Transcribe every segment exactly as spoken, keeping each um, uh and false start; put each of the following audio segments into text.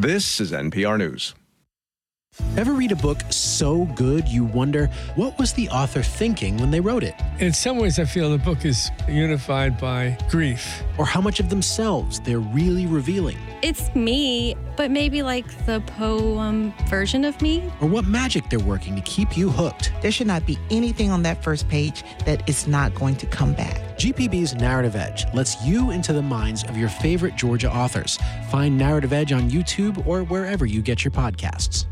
This is N P R News. Ever read a book so good you wonder, what was the author thinking when they wrote it? In some ways, I feel the book is unified by grief. Or how much of themselves they're really revealing? It's me, but maybe like the poem version of me. Or what magic they're working to keep you hooked? There should not be anything on that first page that is not going to come back. G P B's Narrative Edge lets you into the minds of your favorite Georgia authors. Find Narrative Edge on YouTube or wherever you get your podcasts.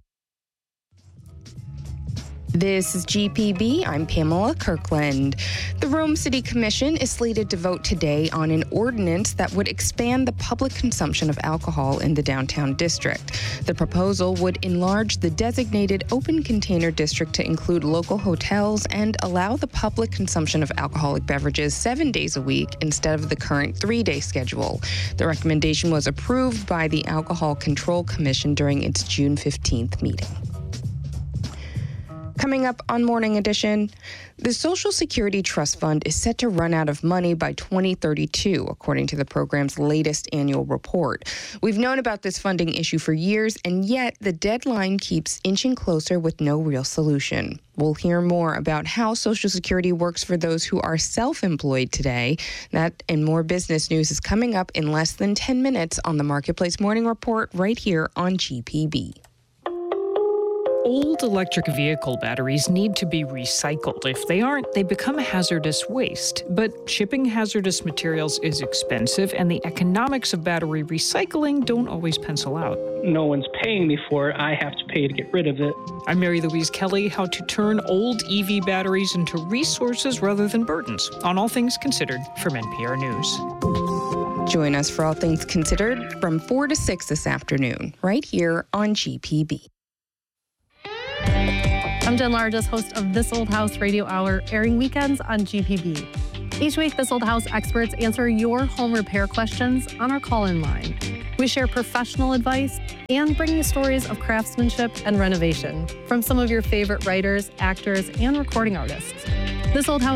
This is G P B. I'm Pamela Kirkland. The Rome City Commission is slated to vote today on an ordinance that would expand the public consumption of alcohol in the downtown district. The proposal would enlarge the designated open container district to include local hotels and allow the public consumption of alcoholic beverages seven days a week instead of the current three-day schedule. The recommendation was approved by the Alcohol Control Commission during its June fifteenth meeting. Coming up on Morning Edition, the Social Security Trust Fund is set to run out of money by twenty thirty-two, according to the program's latest annual report. We've known about this funding issue for years, and yet the deadline keeps inching closer with no real solution. We'll hear more about how Social Security works for those who are self-employed today. That and more business news is coming up in less than ten minutes on the Marketplace Morning Report right here on G P B. Old electric vehicle batteries need to be recycled. If they aren't, they become hazardous waste. But shipping hazardous materials is expensive, and the economics of battery recycling don't always pencil out. No one's paying me for it. I have to pay to get rid of it. I'm Mary Louise Kelly. How to turn old E V batteries into resources rather than burdens, on All Things Considered from N P R News. Join us for All Things Considered from four to six this afternoon, right here on G P B. I'm Jen Largess, host of This Old House Radio Hour, airing weekends on G P B. Each week, This Old House experts answer your home repair questions on our call-in line. We share professional advice and bring you stories of craftsmanship and renovation from some of your favorite writers, actors, and recording artists. This Old House